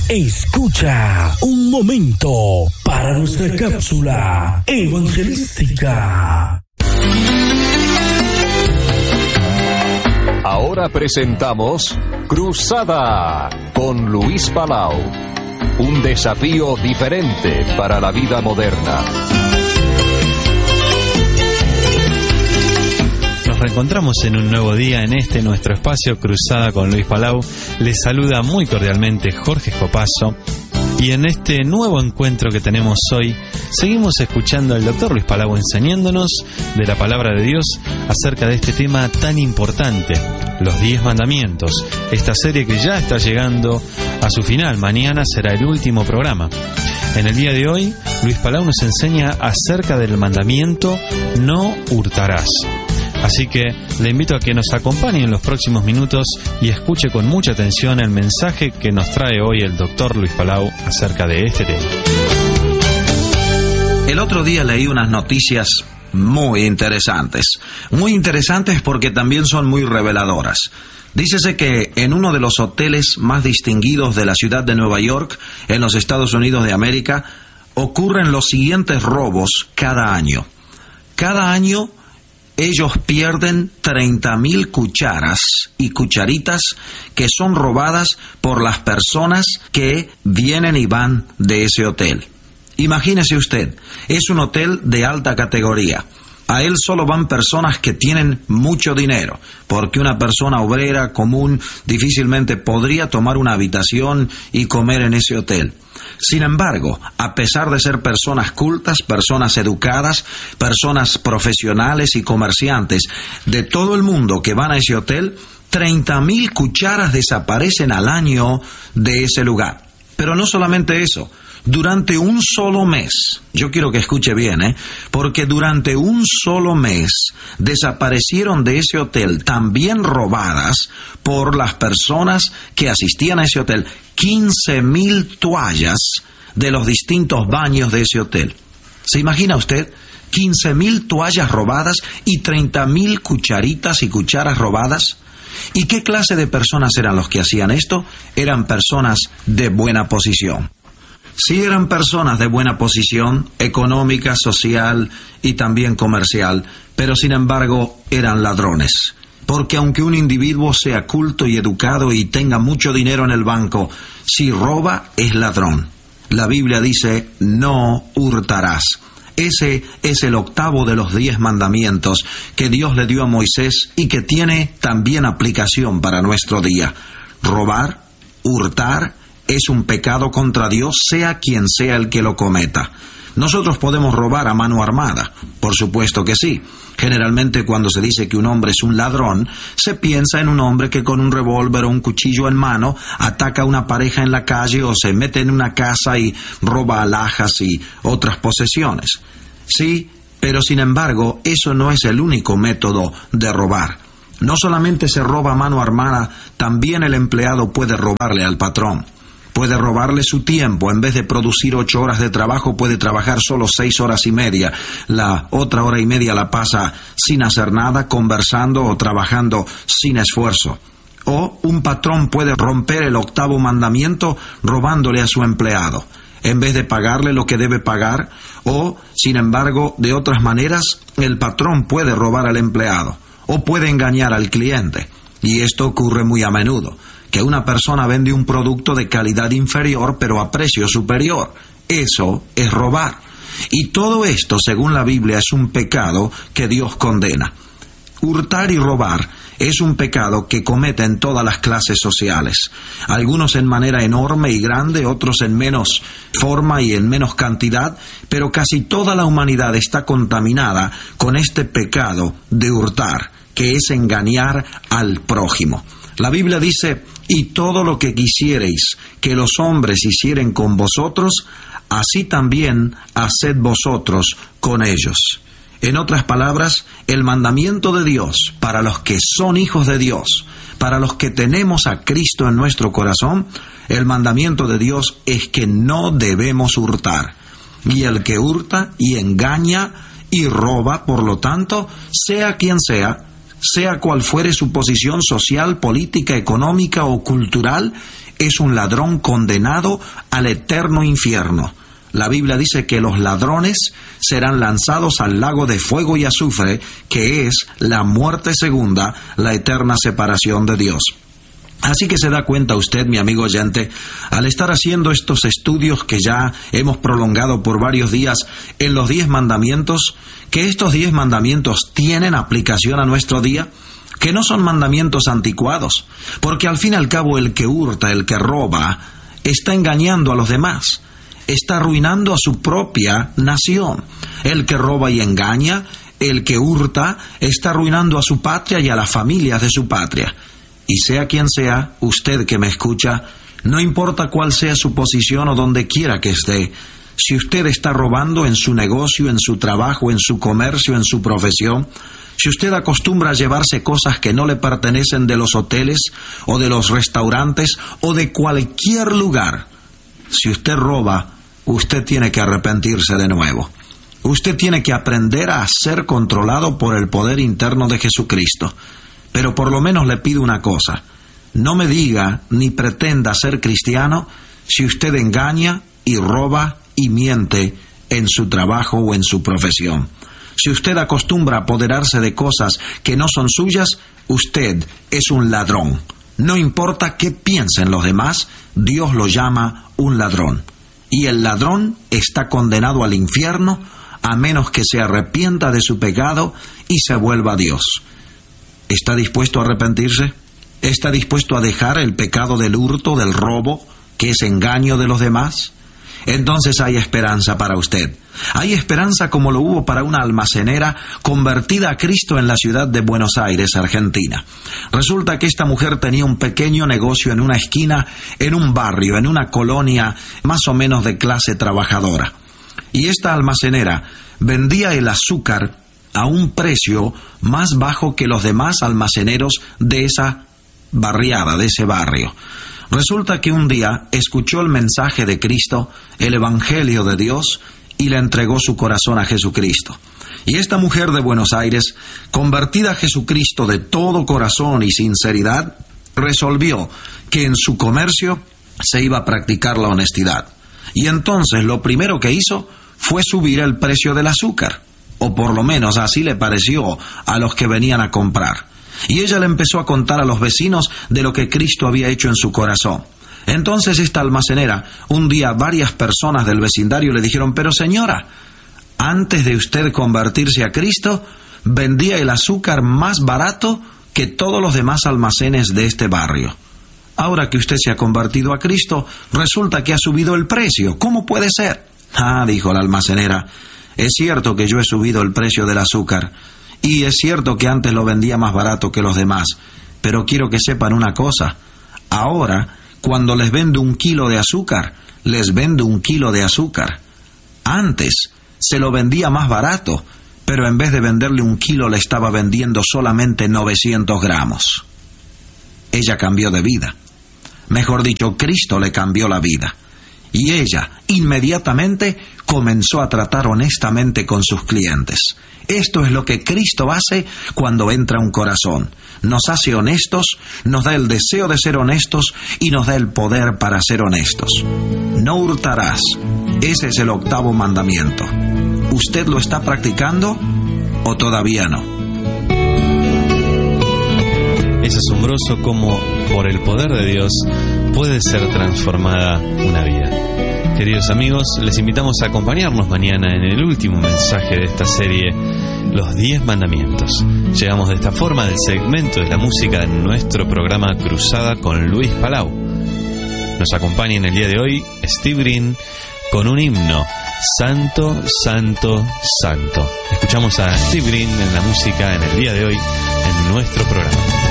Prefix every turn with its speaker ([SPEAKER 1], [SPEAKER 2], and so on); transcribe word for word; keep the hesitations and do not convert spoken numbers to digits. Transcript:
[SPEAKER 1] Escucha un momento para nuestra cápsula evangelística.
[SPEAKER 2] Ahora presentamos Cruzada con Luis Palau. Un desafío diferente para la vida moderna.
[SPEAKER 3] Nos reencontramos en un nuevo día en este nuestro espacio Cruzada con Luis Palau. Les saluda muy cordialmente Jorge Escopazo. Y en este nuevo encuentro que tenemos hoy, seguimos escuchando al doctor Luis Palau enseñándonos de la palabra de Dios acerca de este tema tan importante, los diez mandamientos. Esta serie que ya está llegando a su final, mañana será el último programa. En el día de hoy, Luis Palau nos enseña acerca del mandamiento no hurtarás. Así que le invito a que nos acompañe en los próximos minutos y escuche con mucha atención el mensaje que nos trae hoy el doctor Luis Palau acerca de este tema.
[SPEAKER 4] El otro día leí unas noticias muy interesantes. Muy interesantes porque también son muy reveladoras. Dícese que en uno de los hoteles más distinguidos de la ciudad de Nueva York, en los Estados Unidos de América, ocurren los siguientes robos cada año. Cada año ellos pierden treinta mil cucharas y cucharitas que son robadas por las personas que vienen y van de ese hotel. Imagínese usted, es un hotel de alta categoría. A él solo van personas que tienen mucho dinero, porque una persona obrera común difícilmente podría tomar una habitación y comer en ese hotel. Sin embargo, a pesar de ser personas cultas, personas educadas, personas profesionales y comerciantes de todo el mundo que van a ese hotel, treinta mil cucharas desaparecen al año de ese lugar. Pero no solamente eso. Durante un solo mes, yo quiero que escuche bien, ¿eh? Porque durante un solo mes desaparecieron de ese hotel, también robadas por las personas que asistían a ese hotel, quince mil toallas de los distintos baños de ese hotel. ¿Se imagina usted? quince mil toallas robadas y treinta mil cucharitas y cucharas robadas. ¿Y qué clase de personas eran los que hacían esto? Eran personas de buena posición. Sí eran personas de buena posición económica, social y también comercial, pero sin embargo eran ladrones. Porque aunque un individuo sea culto y educado y tenga mucho dinero en el banco, si roba es ladrón. La Biblia dice, no hurtarás. Ese es el octavo de los diez mandamientos que Dios le dio a Moisés y que tiene también aplicación para nuestro día. Robar, hurtar, es un pecado contra Dios, sea quien sea el que lo cometa. Nosotros podemos robar a mano armada, por supuesto que sí. Generalmente cuando se dice que un hombre es un ladrón, se piensa en un hombre que con un revólver o un cuchillo en mano ataca a una pareja en la calle o se mete en una casa y roba alhajas y otras posesiones. Sí, pero sin embargo, eso no es el único método de robar. No solamente se roba a mano armada, también el empleado puede robarle al patrón. Puede robarle su tiempo, en vez de producir ocho horas de trabajo, puede trabajar solo seis horas y media. La otra hora y media la pasa sin hacer nada, conversando o trabajando sin esfuerzo. O un patrón puede romper el octavo mandamiento robándole a su empleado, en vez de pagarle lo que debe pagar. O, sin embargo, de otras maneras, el patrón puede robar al empleado, o puede engañar al cliente. Y esto ocurre muy a menudo. Que una persona vende un producto de calidad inferior pero a precio superior. Eso es robar. Y todo esto, según la Biblia, es un pecado que Dios condena. Hurtar y robar es un pecado que cometen todas las clases sociales. Algunos en manera enorme y grande, otros en menos forma y en menos cantidad, pero casi toda la humanidad está contaminada con este pecado de hurtar, que es engañar al prójimo. La Biblia dice, y todo lo que quisiereis que los hombres hicieren con vosotros, así también haced vosotros con ellos. En otras palabras, el mandamiento de Dios para los que son hijos de Dios, para los que tenemos a Cristo en nuestro corazón, el mandamiento de Dios es que no debemos hurtar. Y el que hurta y engaña y roba, por lo tanto, sea quien sea, sea cual fuere su posición social, política, económica o cultural, es un ladrón condenado al eterno infierno. La Biblia dice que los ladrones serán lanzados al lago de fuego y azufre, que es la muerte segunda, la eterna separación de Dios. Así que se da cuenta usted, mi amigo oyente, al estar haciendo estos estudios que ya hemos prolongado por varios días en los diez mandamientos, que estos diez mandamientos tienen aplicación a nuestro día, que no son mandamientos anticuados, porque al fin y al cabo el que hurta, el que roba, está engañando a los demás, está arruinando a su propia nación. El que roba y engaña, el que hurta, está arruinando a su patria y a las familias de su patria. Y sea quien sea, usted que me escucha, no importa cuál sea su posición o donde quiera que esté, si usted está robando en su negocio, en su trabajo, en su comercio, en su profesión, si usted acostumbra a llevarse cosas que no le pertenecen de los hoteles o de los restaurantes o de cualquier lugar, si usted roba, usted tiene que arrepentirse de nuevo. Usted tiene que aprender a ser controlado por el poder interno de Jesucristo. Pero por lo menos le pido una cosa: no me diga ni pretenda ser cristiano si usted engaña y roba y miente en su trabajo o en su profesión. Si usted acostumbra a apoderarse de cosas que no son suyas, usted es un ladrón. No importa qué piensen los demás, Dios lo llama un ladrón. Y el ladrón está condenado al infierno a menos que se arrepienta de su pecado y se vuelva a Dios. ¿Está dispuesto a arrepentirse? ¿Está dispuesto a dejar el pecado del hurto, del robo, que es engaño de los demás? Entonces hay esperanza para usted. Hay esperanza como lo hubo para una almacenera convertida a Cristo en la ciudad de Buenos Aires, Argentina. Resulta que esta mujer tenía un pequeño negocio en una esquina, en un barrio, en una colonia más o menos de clase trabajadora. Y esta almacenera vendía el azúcar a un precio más bajo que los demás almaceneros de esa barriada, de ese barrio. Resulta que un día escuchó el mensaje de Cristo, el Evangelio de Dios, y le entregó su corazón a Jesucristo. Y esta mujer de Buenos Aires, convertida a Jesucristo de todo corazón y sinceridad, resolvió que en su comercio se iba a practicar la honestidad. Y entonces lo primero que hizo fue subir el precio del azúcar, o por lo menos así le pareció a los que venían a comprar. Y ella le empezó a contar a los vecinos de lo que Cristo había hecho en su corazón. Entonces esta almacenera, un día varias personas del vecindario le dijeron: pero señora, antes de usted convertirse a Cristo, vendía el azúcar más barato que todos los demás almacenes de este barrio. Ahora que usted se ha convertido a Cristo, resulta que ha subido el precio. ¿Cómo puede ser? Ah, dijo la almacenera, es cierto que yo he subido el precio del azúcar, y es cierto que antes lo vendía más barato que los demás, pero quiero que sepan una cosa: ahora, cuando les vendo un kilo de azúcar, les vendo un kilo de azúcar. Antes se lo vendía más barato, pero en vez de venderle un kilo le estaba vendiendo solamente novecientos gramos. Ella cambió de vida. Mejor dicho, Cristo le cambió la vida. Y ella inmediatamente comenzó a tratar honestamente con sus clientes. Esto es lo que Cristo hace cuando entra a un corazón. Nos hace honestos, nos da el deseo de ser honestos y nos da el poder para ser honestos. No hurtarás. Ese es el octavo mandamiento. ¿Usted lo está practicando o todavía no?
[SPEAKER 3] Es asombroso cómo por el poder de Dios puede ser transformada una vida. Queridos amigos, les invitamos a acompañarnos mañana en el último mensaje de esta serie, Los diez Mandamientos. Llegamos de esta forma al segmento de la música de nuestro programa Cruzada con Luis Palau. Nos acompaña en el día de hoy Steve Green con un himno, Santo, Santo, Santo. Escuchamos a Steve Green en la música en el día de hoy en nuestro programa.